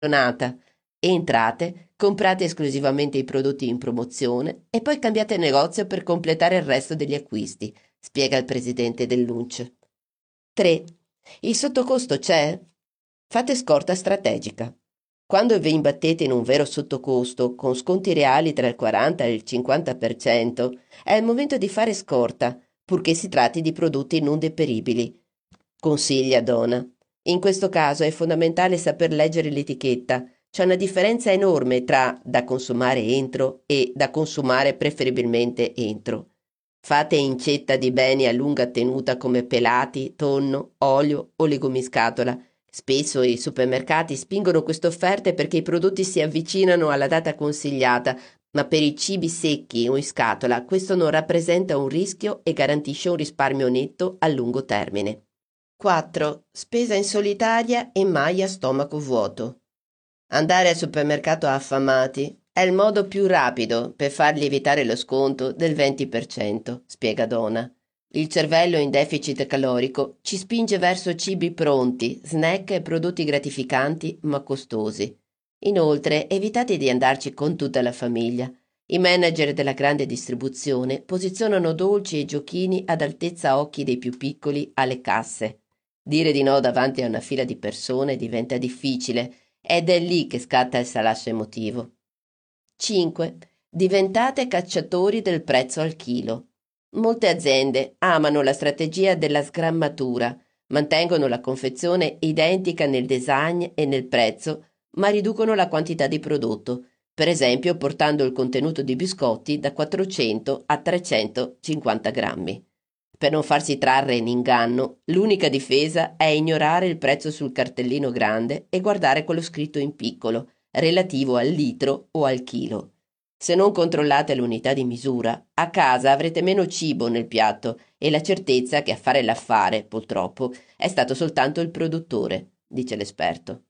Donata. Entrate, comprate esclusivamente i prodotti in promozione e poi cambiate negozio per completare il resto degli acquisti, spiega il presidente dell'UNC. 3. Il sottocosto c'è? Fate scorta strategica. Quando vi imbattete in un vero sottocosto, con sconti reali tra il 40 e il 50%, è il momento di fare scorta, purché si tratti di prodotti non deperibili. Consiglia Donna. In questo caso è fondamentale saper leggere l'etichetta. C'è una differenza enorme tra da consumare entro e da consumare preferibilmente entro. Fate incetta di beni a lunga tenuta come pelati, tonno, olio o legumi in scatola. Spesso i supermercati spingono queste offerte perché i prodotti si avvicinano alla data consigliata, ma per i cibi secchi o in scatola questo non rappresenta un rischio e garantisce un risparmio netto a lungo termine. 4. Spesa in solitaria e mai a stomaco vuoto. Andare al supermercato affamati è il modo più rapido per far lievitare lo sconto del 20%, spiega Donna. Il cervello in deficit calorico ci spinge verso cibi pronti, snack e prodotti gratificanti ma costosi. Inoltre, evitate di andarci con tutta la famiglia. I manager della grande distribuzione posizionano dolci e giochini ad altezza occhi dei più piccoli alle casse. Dire di no davanti a una fila di persone diventa difficile ed è lì che scatta il salasso emotivo. 5. Diventate cacciatori del prezzo al chilo. Molte aziende amano la strategia della sgrammatura, mantengono la confezione identica nel design e nel prezzo, ma riducono la quantità di prodotto, per esempio portando il contenuto di biscotti da 400 a 350 grammi. Per non farsi trarre in inganno, l'unica difesa è ignorare il prezzo sul cartellino grande e guardare quello scritto in piccolo, relativo al litro o al chilo. Se non controllate l'unità di misura, a casa avrete meno cibo nel piatto e la certezza che a fare l'affare, purtroppo, è stato soltanto il produttore, dice l'esperto.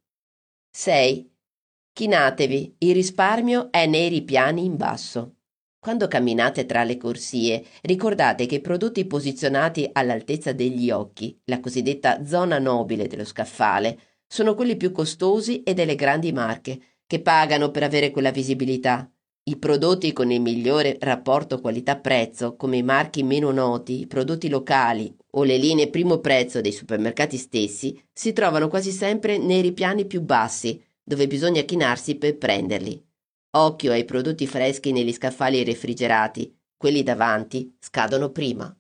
6. Chinatevi, il risparmio è nei ripiani in basso. Quando camminate tra le corsie, ricordate che i prodotti posizionati all'altezza degli occhi, la cosiddetta zona nobile dello scaffale, sono quelli più costosi e delle grandi marche, che pagano per avere quella visibilità. I prodotti con il migliore rapporto qualità-prezzo, come i marchi meno noti, i prodotti locali o le linee primo prezzo dei supermercati stessi, si trovano quasi sempre nei ripiani più bassi, dove bisogna chinarsi per prenderli. Occhio ai prodotti freschi negli scaffali refrigerati, quelli davanti scadono prima.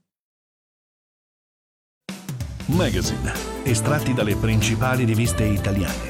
Magazine, estratti dalle principali riviste italiane.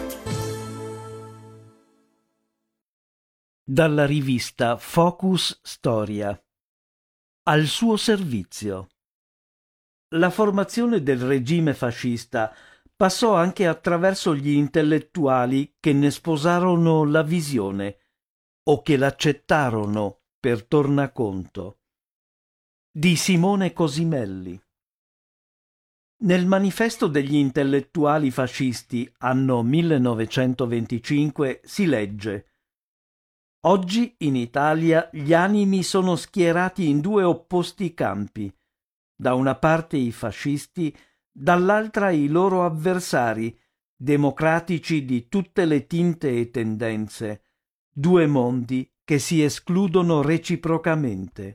Dalla rivista Focus Storia. Al suo servizio. La formazione del regime fascista passò anche attraverso gli intellettuali che ne sposarono la visione o che l'accettarono per tornaconto. Di Simone Cosimelli. Nel manifesto degli intellettuali fascisti, anno 1925, si legge: oggi in Italia gli animi sono schierati in due opposti campi, da una parte i fascisti, dall'altra i loro avversari, democratici di tutte le tinte e tendenze, due mondi che si escludono reciprocamente.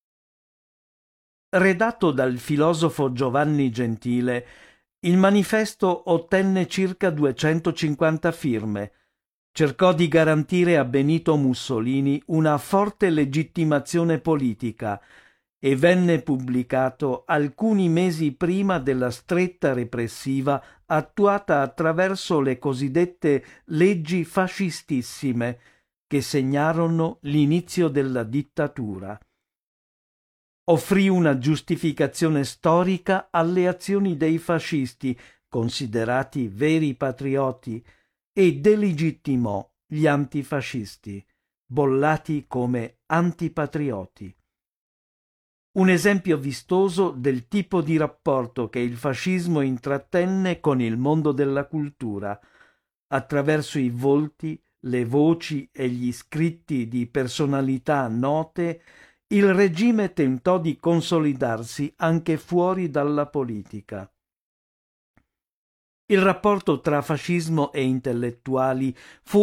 Redatto dal filosofo Giovanni Gentile, il manifesto ottenne circa 250 firme. Cercò di garantire a Benito Mussolini una forte legittimazione politica e venne pubblicato alcuni mesi prima della stretta repressiva attuata attraverso le cosiddette leggi fascistissime che segnarono l'inizio della dittatura. Offrì una giustificazione storica alle azioni dei fascisti, considerati veri patrioti, e delegittimò gli antifascisti, bollati come antipatrioti. Un esempio vistoso del tipo di rapporto che il fascismo intrattenne con il mondo della cultura, attraverso i volti, le voci e gli scritti di personalità note. Il regime tentò di consolidarsi anche fuori dalla politica. Il rapporto tra fascismo e intellettuali fu